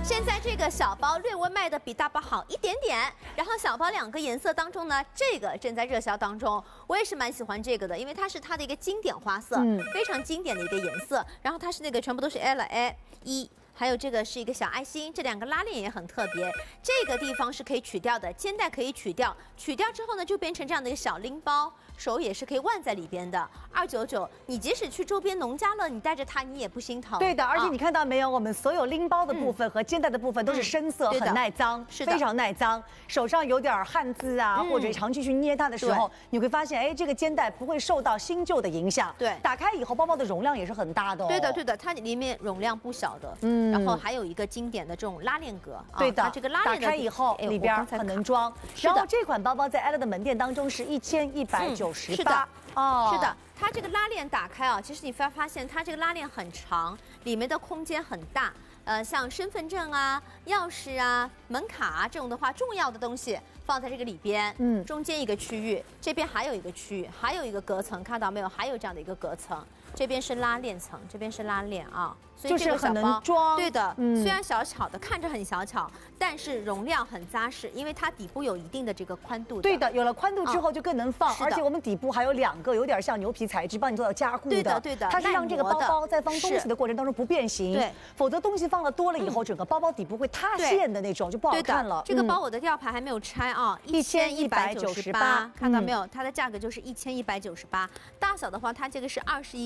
现在这个小包略微卖的比大包好一点点，然后小包两个颜色当中呢，这个正在热销当中，我也是蛮喜欢这个的，因为它是它的一个经典花色，非常经典的一个颜色，然后它是那个全部都是 L、A、E。还有这个是一个小爱心，这两个拉链也很特别。这个地方是可以取掉的，肩带可以取掉，取掉之后呢，就变成这样的一个小拎包，手也是可以腕在里边的。299，你即使去周边农家乐，你带着它你也不心疼。 对的，而且你看到没有，我们所有拎包的部分和肩带的部分都是深色，很耐脏，非常耐脏。手上有点汗渍啊，或者长期去捏它的时候，你会发现，哎，这个肩带不会受到新旧的影响。 对， 打开以后，包包的容量也是很大的哦。 对的，对的，它里面容量不小的。然后还有一个经典的这种拉链格， 对的， 它这个拉链打开以后里边很能装。然后这款包包在 Ella 的门店当中是1198。 是的，哦，是的，它这个拉链打开啊，其实你发现它这个拉链很长，里面的空间很大。像身份证啊、钥匙啊、门卡啊这种的话，重要的东西放在这个里边。中间一个区域，这边还有一个区域，还有一个隔层，看到没有？还有这样的一个隔层，这边是拉链层，这边是拉链啊。所以这个小包，对的，虽然小巧的，看着很小巧，但是容量很扎实，因为它底部有一定的这个宽度。 对的，有了宽度之后就更能放，而且我们底部还有2个有点像牛皮材质，帮你做到加固的。 对的，对的， 它是让这个包包在放东西的过程当中不变形，对，否则东西放的多了以后，整个包包底部会塌陷的那种，就不好看了。 这个包我的吊牌还没有拆啊，1198，看到没有？它的价格就是1198，大小的话，它这个是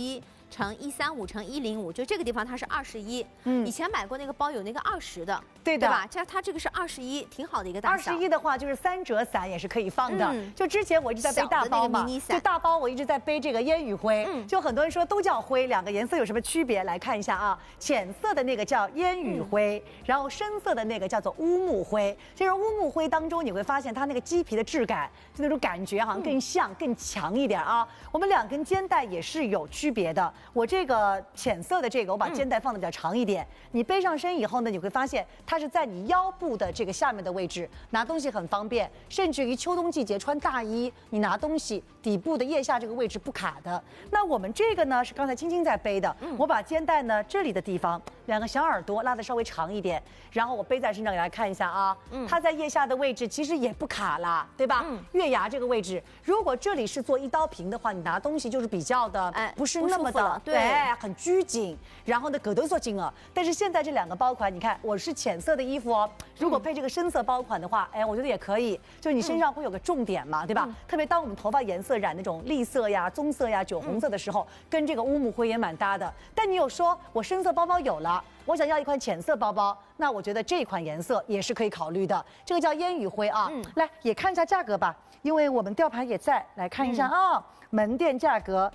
21×135×105，就这个地方它是21。以前买过那个包有那个20的，对吧？它这个是21，挺好的一个大小。 21的话就是3折伞也是可以放的。就之前我一直在背大包嘛，就大包我一直在背这个烟雨灰，就很多人说都叫灰，两个颜色有什么区别？来看一下啊，浅色的那个叫烟雨灰，然后深色的那个叫做乌木灰。这种乌木灰当中你会发现它那个鸡皮的质感，就那种感觉好像更像、更强一点啊。我们2根肩带也是有区别的。我这个浅色的这个，我把肩带放的比较长一点。你背上身以后呢，你会发现它是在你腰部的这个下面的位置，拿东西很方便，甚至于秋冬季节穿大衣，你拿东西底部的腋下这个位置不卡的。那我们这个呢是刚才青青在背的，我把肩带呢这里的地方2个小耳朵拉得稍微长一点，然后我背在身上给大家看一下啊，它在腋下的位置其实也不卡啦，对吧？月牙这个位置，如果这里是做1刀平的话，你拿东西就是比较的不是那么的对，很拘谨，然后呢葛都做紧了。但是现在这2个包款，你看我是浅色的衣服哦，如果配这个深色包款的话，哎，我觉得也可以，就你身上会有个重点嘛，对吧？特别当我们头发颜色染那种栗色呀、棕色呀、酒红色的时候，跟这个乌木灰也蛮搭的。但你有说我深色包包有了，我想要一款浅色包包，那我觉得这款颜色也是可以考虑的。这个叫烟雨灰啊，来也看一下价格吧，因为我们吊牌也在，来看一下啊，门店价格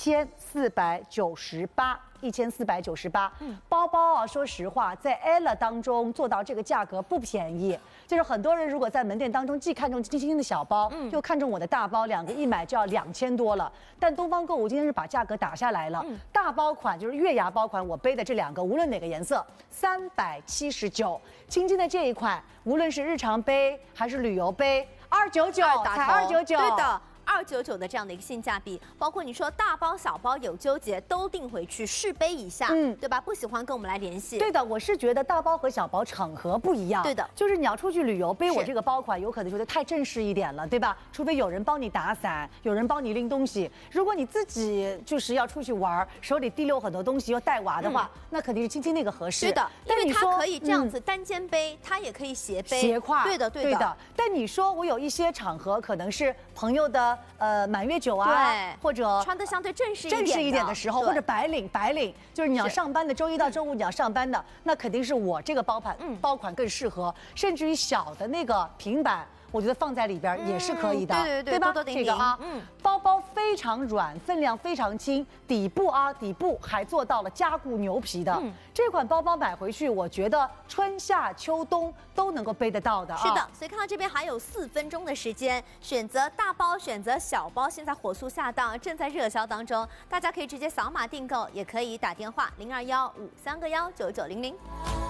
1498，1498。包包啊，说实话，在 Ella 当中做到这个价格不便宜。就是很多人如果在门店当中既看中金星的小包，又看中我的大包，2个一买就要2000多了。但东方购物今天是把价格打下来了，大包款就是月牙包款，我背的这2个，无论哪个颜色，379。青青的这一款，无论是日常背还是旅游背，299才299， 对的。299的这样的一个性价比，包括你说大包小包有纠结都订回去试背一下，对吧？不喜欢跟我们来联系。 对的，我是觉得大包和小包场合不一样。 对的， 就是你要出去旅游背我这个包款，有可能觉得太正式一点了，对吧？除非有人帮你打伞，有人帮你拎东西。如果你自己就是要出去玩，手里提溜很多东西又带娃的话，那肯定是青青那个合适。 对的，因为它可以这样子单肩背，它也可以斜背、 斜挎。 对的，对的。 但你说我有一些场合可能是朋友的。满月酒啊， 对， 或者穿的相对正式一点的时候，或者白领，就是你要上班的，周1到周5你要上班的，那肯定是我这个包款更适合，甚至于小的那个平板。我觉得放在里边也是可以的，对吧？这个啊，包包非常软，分量非常轻，底部还做到了加固牛皮的。这款包包买回去，我觉得春夏秋冬都能够背得到的啊。 是的，所以看到这边还有4分钟的时间，选择大包，选择小包，现在火速下档，正在热销当中，大家可以直接扫码订购，也可以打电话0215319900。